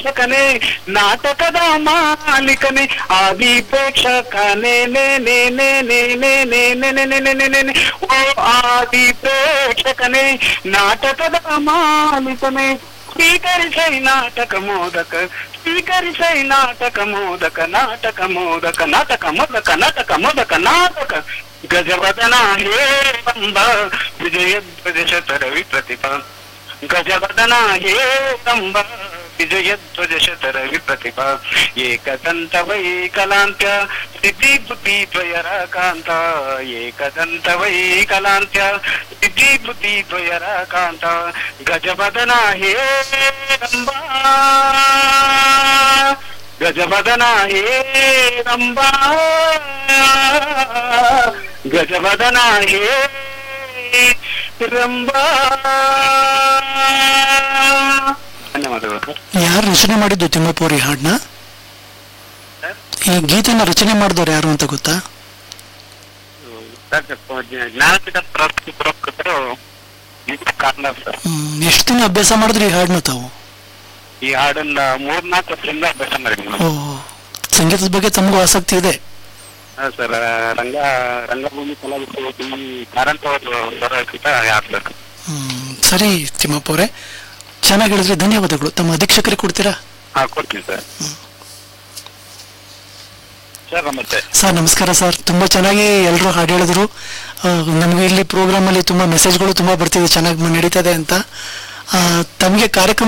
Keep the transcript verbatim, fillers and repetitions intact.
ಪ್ರೇಕ್ಷಕನೇ ನಾಟಕದ ಮಾಲೀಕನೇ ಆದಿ ಪ್ರೇಕ್ಷಕನೇ ನೇ ನೇ ನೇ ನೇ ನೇ ನೇ ನೇ ನೇ ನೇ ನೇ ನೇ ನೇ ಓ ಆದಿ ಪ್ರೇಕ್ಷಕನೇ ನಾಟಕದ ಮಾಲೀಕನೇ ಸ್ವೀಕರಿಸೈ ನಾಟಕ ಮೋದಕ ಸ್ವೀಕರಿಸೈ ನಾಟಕ ಮೋದಕ ನಾಟಕ ಮೋದಕ ನಾಟಕ ಮೋದಕ ನಾಟಕ ಮೋದಕ ನಾಟಕ ಗಜವದನ ಹೇರಂಬ ವಿಜಯಧ್ವಜ ಶತರವಿ ಪ್ರತಿಭಾ ಗಜವದನ ಹೇರಂಬ ವಿಜಯಧ್ವಜ ಶತರವಿ ಪ್ರತಿಭಾ ಏಕದಂತ ವೈಕಲಾಂತ್ಯ ಸಿದ್ಧಿ ಬುದ್ಧಿ ದ್ವಯರ ಕಾಂತ ಏಕದಂತ ವೈಕಲಾಂತ್ಯ ಸಿದ್ಧಿ ಬುದ್ಧಿ ದ್ವಯರ ಕಾಂತ ಗಜವದನ ಹೇರಂಬ ಗಜವದನ ಹೇರಂಬ ಗಜವದನ ಹೇರಂಬ. ಧನ್ಯವಾದಗಳು ಸರ್. ಯಾರು ರಚನೆ ಮಾಡಿದ್ದು ತಿಮ್ಮಪ್ಪ ಅವ್ರ ಈ ಹಾಡನ್ನ? ಈ ಗೀತೆನ ರಚನೆ ಮಾಡಿದವ್ರು ಯಾರು ಅಂತ ಗೊತ್ತಾ? ಜ್ಞಾನಪೀಠ ಪ್ರಶಸ್ತಿ ಪುರಸ್ಕೃತರು ಕಾರ್ನಾಡ್ ಸರ್. ಹ್ಮ್ ಎಷ್ಟು ದಿನ ಅಭ್ಯಾಸ ಮಾಡಿದ್ರಿ ಈ ಹಾಡನ್ನ ತಾವು? ಈ ಹಾಡನ್ನ ಮೂರ್ನಾಲ್ಕು ವರ್ಷದಿಂದ ಅಭ್ಯಾಸ ಮಾಡಿದ್ವಿ. ಓ, ಸಂಗೀತದ ಬಗ್ಗೆ ತಮಗೂ ಆಸಕ್ತಿ ಇದೆ? ಸರ್, ರಂಗ ರಂಗಭೂಮಿ ಕಲಾವಿದರು ಕಾರಂತ ಅವರು ಸ್ವರಚಿತ ಯಾರು ಸರ್. ಹ್ಮ್ ಸರಿ ತಿಮ್ಮಪ್ಪ ಅವರೇ, ಚೆನ್ನಾಗಿ ಹೇಳಿದ್ರಿ, ಧನ್ಯವಾದಗಳು. ತಮ್ಮ ಅಧೀಕ್ಷಕರಿಗೆ ಕೊಡ್ತೀರಾ? ಹಾ ಕೊಡ್ತೀನಿ ಸರ್. ಸರ್ ನಮಸ್ತೆ ಸರ್. ನಮಸ್ಕಾರ ಸರ್. ತುಂಬಾ ಚೆನ್ನಾಗಿ ಎಲ್ಲರೂ ಹಾಡು ಹೇಳಿದ್ರು. ನಮ್ಗೆ ಇಲ್ಲಿ ಪ್ರೋಗ್ರಾಮ್ ಅಲ್ಲಿ ತುಂಬಾ ಮೆಸೇಜ್ಗಳು ತುಂಬಾ ಬರ್ತಿದೆ, ಚೆನ್ನಾಗಿ ನಡೀತದೆ ಅಂತ. ತಮಗೆ ಕಾರ್ಯಕ್ರಮ